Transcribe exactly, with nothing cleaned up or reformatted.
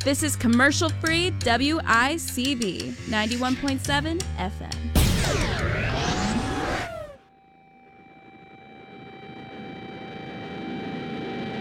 This is commercial-free W I C B ninety-one point seven F M.